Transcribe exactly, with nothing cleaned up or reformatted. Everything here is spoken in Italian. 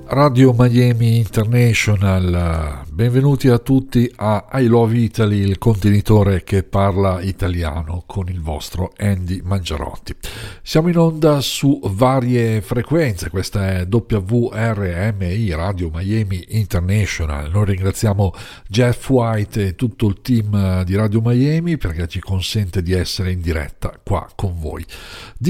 Radio Miami International, benvenuti a tutti a I Love Italy, il contenitore che parla italiano con il vostro Andy Mangiarotti. Siamo in onda su varie frequenze, questa è W R M I, Radio Miami International. Noi ringraziamo Jeff White e tutto il team di Radio Miami perché ci consente di essere in diretta qua con voi.